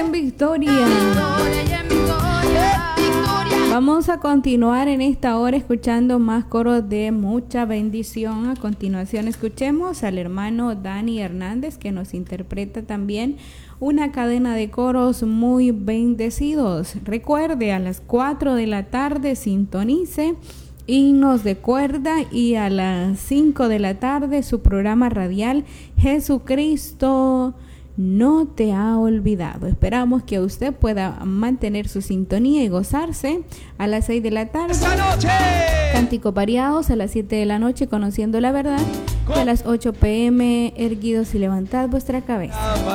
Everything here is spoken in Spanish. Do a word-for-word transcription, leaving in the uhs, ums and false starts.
en victoria. Vamos a continuar en esta hora escuchando más coros de mucha bendición. A continuación escuchemos al hermano Dani Hernández, que nos interpreta también una cadena de coros muy bendecidos. Recuerde, a las cuatro de la tarde sintonice Himnos de Cuerda, y a las cinco de la tarde su programa radial Jesucristo no te ha olvidado. Esperamos que usted pueda mantener su sintonía y gozarse. A las seis de la tarde cánticos variados, a las siete de la noche conociendo la verdad, y a las ocho p m erguidos y levantad vuestra cabeza.